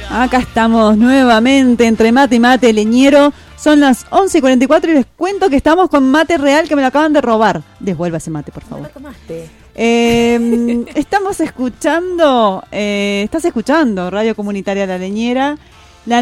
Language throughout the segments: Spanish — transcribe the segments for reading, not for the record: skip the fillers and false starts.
Acá estamos nuevamente entre mate y mate leñero. Son las 11:44 y les cuento que estamos con mate real que me lo acaban de robar. Devuelva ese mate, por favor. ¿No lo tomaste? Estamos escuchando, estás escuchando Radio Comunitaria La Leñera, la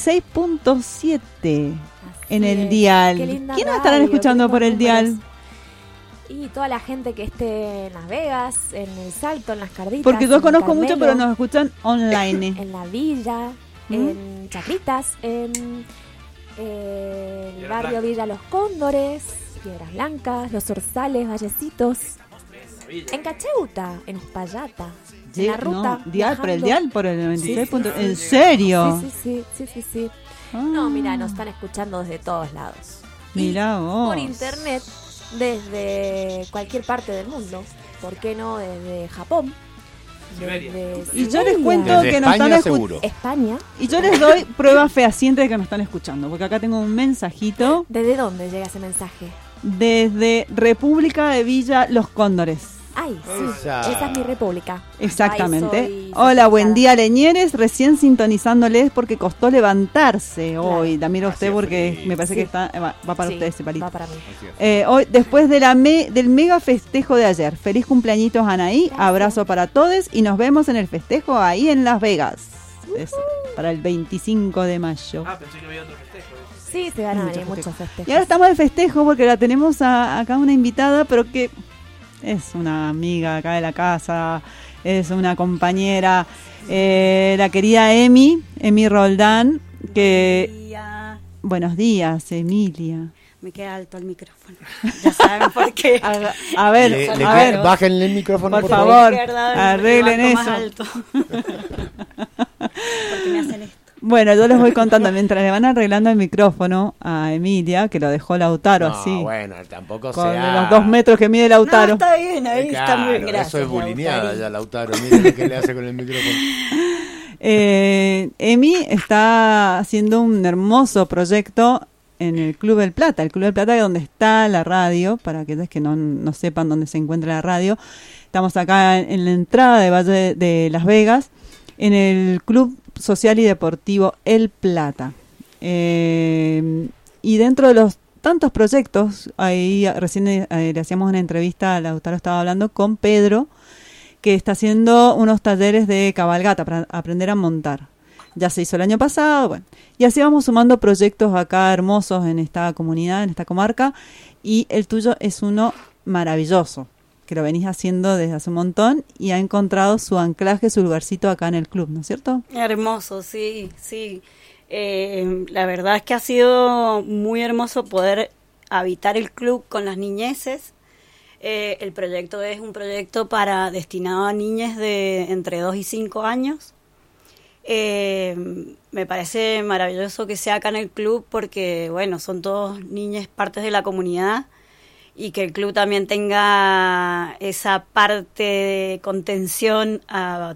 96.7 en el dial. ¿Quién nos estarán escuchando por el dial? Y toda la gente que esté en Las Vegas, en El Salto, en Las Carditas. Porque yo conozco Carmelo, mucho, pero nos escuchan online. En La Villa, en Chacritas, en el barrio Villa Los Cóndores, Piedras Blancas, Los Orzales, Vallecitos. En Cacheuta, en Uspallata, en la ruta. No, dial, por el dial, por el 96. Sí. ¿En serio? Sí. No, mira, nos están escuchando desde todos lados. Mira vos. Por internet, desde cualquier parte del mundo. ¿Por qué no? Desde Japón. Y yo les cuento desde que nos están escuchando. España. Y yo les doy pruebas fehacientes de que nos están escuchando. Porque acá tengo un mensajito. ¿Desde dónde llega ese mensaje? Desde República de Villa Los Cóndores. Ay, sí, esa es mi república. Exactamente. Hola, buen día, leñeres. Recién sintonizándoles porque costó levantarse hoy. La miro a usted porque me parece que va para usted ese palito. Va para mí. Hoy, después de del mega festejo de ayer. Feliz cumpleañitos, Anaí. Gracias. Abrazo para todos y nos vemos en el festejo ahí en Las Vegas. Para el 25 de mayo. Pensé que había otro festejo. Sí, se van a venir muchos festejos. Y ahora estamos de festejo porque la tenemos acá una invitada, pero que es una amiga acá de la casa, es una compañera, la querida Emi Roldán, que... Buenos días, Emilia. Me queda alto el micrófono. Ya saben por qué. A ver, bájenle el micrófono, por favor. Arreglen eso. Más alto. Porque me hacen esto. Bueno, yo les voy contando mientras le van arreglando el micrófono a Emilia, que lo dejó Lautaro así. Bueno, tampoco con sea... los 2 metros que mide Lautaro. No, está bien, ahí está muy bien. Gracias, eso es bulineada ya, Lautaro. Miren lo que le hace con el micrófono. Emi está haciendo un hermoso proyecto en el Club del Plata. El Club del Plata es donde está la radio, para aquellos que no sepan dónde se encuentra la radio. Estamos acá en la entrada de Valle de Las Vegas, en el Club Social y Deportivo El Plata. Y dentro de los tantos proyectos, ahí recién le hacíamos una entrevista, Lautaro estaba hablando con Pedro, que está haciendo unos talleres de cabalgata para aprender a montar. Ya se hizo el año pasado, bueno, y así vamos sumando proyectos acá hermosos en esta comunidad, en esta comarca, y el tuyo es uno maravilloso, que lo venís haciendo desde hace un montón y ha encontrado su anclaje, su lugarcito acá en el club, ¿no es cierto? Hermoso, sí. La verdad es que ha sido muy hermoso poder habitar el club con las niñeces. El proyecto es un proyecto destinado a niñas de entre 2 y 5 años. Me parece maravilloso que sea acá en el club porque, bueno, son todos niñas partes de la comunidad y que el club también tenga esa parte de contención a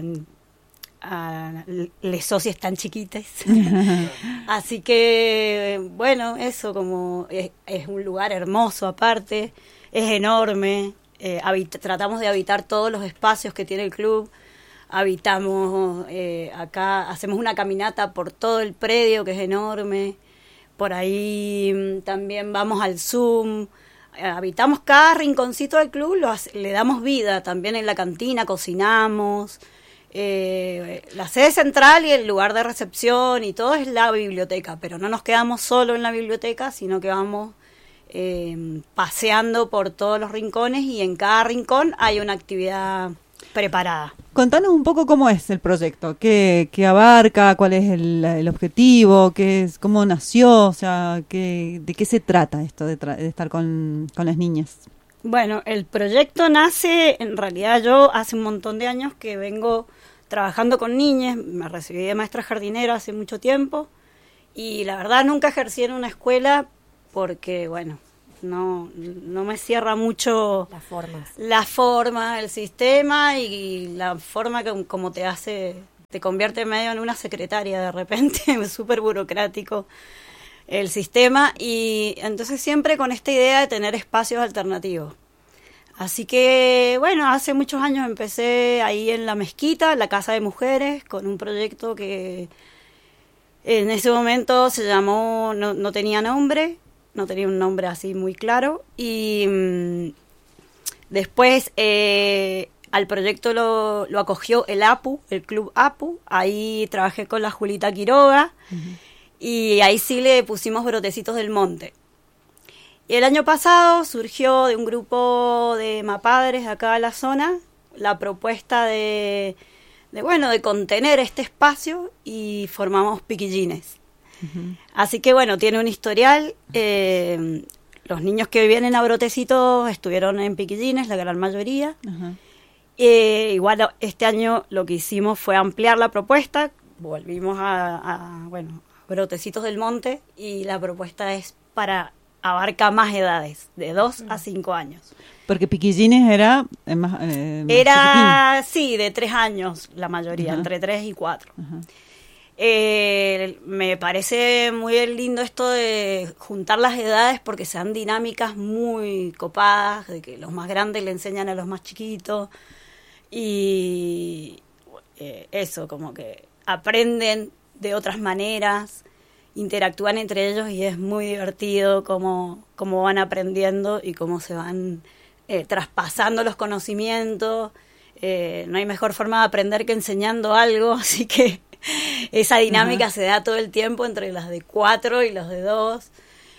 les socios tan chiquitas. Así que, bueno, eso como es un lugar hermoso aparte, es enorme. Tratamos de habitar todos los espacios que tiene el club. Habitamos acá, hacemos una caminata por todo el predio que es enorme. Por ahí también vamos al Zoom. Habitamos cada rinconcito del club, le damos vida. También en la cantina cocinamos. La sede central y el lugar de recepción y todo es la biblioteca, pero no nos quedamos solo en la biblioteca, sino que vamos paseando por todos los rincones y en cada rincón hay una actividad preparada. Contanos un poco cómo es el proyecto, qué abarca, cuál es el objetivo, cómo nació, o sea, de qué se trata esto de estar con las niñas. Bueno, el proyecto nace, en realidad yo hace un montón de años que vengo trabajando con niñas, me recibí de maestra jardinera hace mucho tiempo y la verdad nunca ejercí en una escuela porque, bueno, no me cierra mucho la forma, el sistema y la forma que como te convierte medio en una secretaria de repente, es súper burocrático el sistema y entonces siempre con esta idea de tener espacios alternativos. Así que, bueno, hace muchos años empecé ahí en la mezquita, en la Casa de Mujeres, con un proyecto que en ese momento se llamó, no tenía nombre, no tenía un nombre así muy claro, y después al proyecto lo acogió el APU, el Club APU. Ahí trabajé con la Julita Quiroga, y ahí sí le pusimos Brotecitos del Monte. Y el año pasado surgió de un grupo de mapadres de acá de la zona la propuesta de contener este espacio, y formamos Piquillines. Así que bueno, tiene un historial. Los niños que vienen a Brotecitos estuvieron en Piquillines, la gran mayoría. Igual este año lo que hicimos fue ampliar la propuesta. Volvimos a Brotecitos del Monte, y la propuesta abarca más edades, de 2 a 5 años. Porque Piquillines era más era, sí, de 3 años la mayoría, entre 3 y 4. Me parece muy lindo esto de juntar las edades, porque se dan dinámicas muy copadas, de que los más grandes le enseñan a los más chiquitos, y eso, como que aprenden de otras maneras, interactúan entre ellos, y es muy divertido cómo van aprendiendo y cómo se van traspasando los conocimientos. No hay mejor forma de aprender que enseñando algo, así que esa dinámica se da todo el tiempo entre las de 4 y los de 2.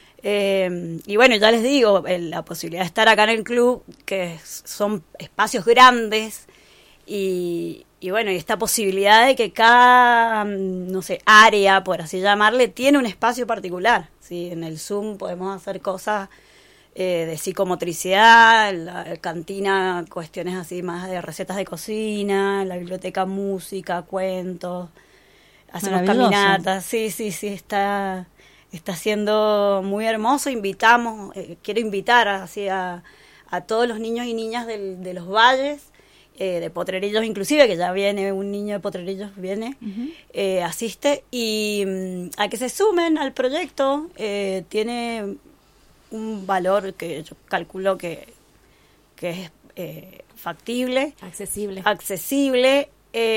Y bueno, ya les digo, la posibilidad de estar acá en el club, que son espacios grandes, y bueno, y esta posibilidad de que cada, área, por así llamarle, tiene un espacio particular, ¿sí? En el Zoom podemos hacer cosas de psicomotricidad, la cantina, cuestiones así más de recetas de cocina, la biblioteca, música, cuentos, hacemos caminatas. Sí, está siendo muy hermoso. Quiero invitar a todos los niños y niñas de los valles, de Potrerillos inclusive, que ya viene un niño de Potrerillos, asiste, y a que se sumen al proyecto. Tiene un valor que yo calculo que es factible, accesible.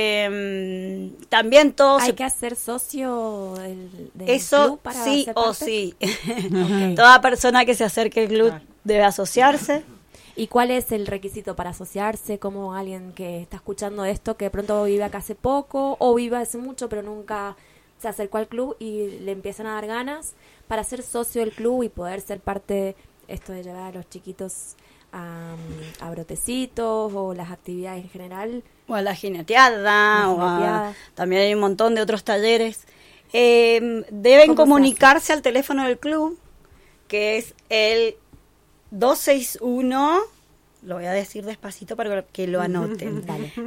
También todos hay que hacer socio del eso club para sí ser o parte? sí. Okay. Toda persona que se acerque al club debe asociarse. ¿Y cuál es el requisito para asociarse? Como alguien que está escuchando esto, que de pronto vive acá hace poco o vive hace mucho pero nunca se acercó al club, y le empiezan a dar ganas para ser socio del club y poder ser parte, esto de llevar a los chiquitos a Brotecitos, o las actividades en general, O a la jineteada, también hay un montón de otros talleres. Deben comunicarse al teléfono del club, que es el 261, lo voy a decir despacito para que lo anoten.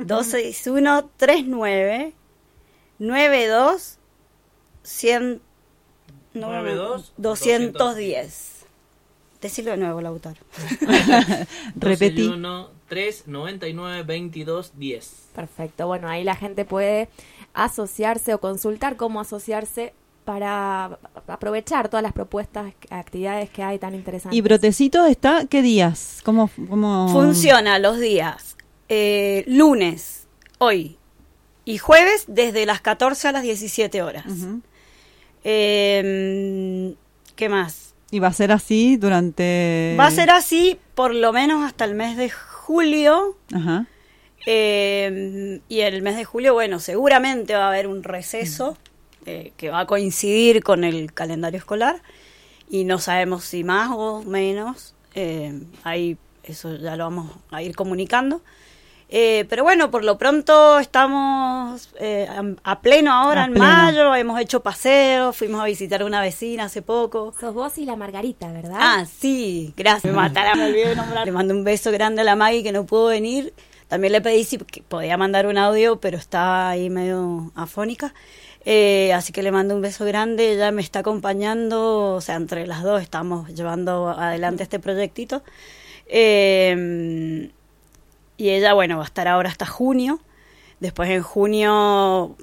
261-392-210. Decirlo de nuevo, Lautaro. Repetí. 261-399-2210. Perfecto. Bueno, ahí la gente puede asociarse o consultar cómo asociarse para aprovechar todas las propuestas, actividades que hay tan interesantes. ¿Y Brotecitos está qué días? ¿Cómo? Funciona los días lunes, hoy, y jueves desde las 14 a las 17 horas. ¿Qué más? ¿Y va a ser así durante...? Va a ser así por lo menos hasta el mes de julio. Ajá. Y el mes de julio, bueno, seguramente va a haber un receso que va a coincidir con el calendario escolar, y no sabemos si más o menos. Ahí eso ya lo vamos a ir comunicando. Pero bueno, por lo pronto estamos a pleno ahora, en mayo. Hemos hecho paseos, fuimos a visitar a una vecina hace poco. Sos vos y la Margarita, ¿verdad? Ah, sí, gracias. Me olvidé de nombrar. Le mando un beso grande a la Maggie, que no pudo venir. También le pedí si podía mandar un audio, pero estaba ahí medio afónica. Así que le mando un beso grande. Ella me está acompañando, o sea, entre las dos estamos llevando adelante este proyectito. Y ella, bueno, va a estar ahora hasta junio. Después en junio